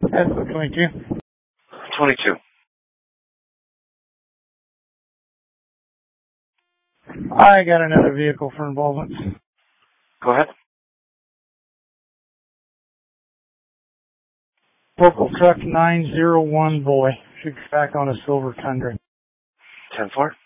That's 22. 22. I got another vehicle for involvement. Go ahead. Local truck 901 boy. Should be back on a silver Tundra. 10-4.